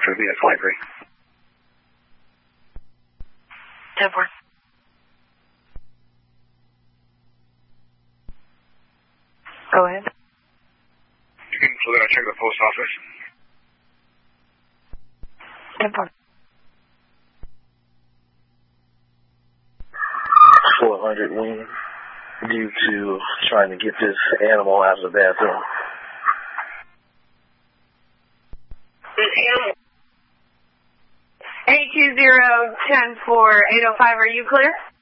for VX Library. 10-4. Go ahead. You can so that I check the post office. 10-4. 400 wing due to trying to get this animal out of the bathroom. This animal. 820-10-4-805, are you clear?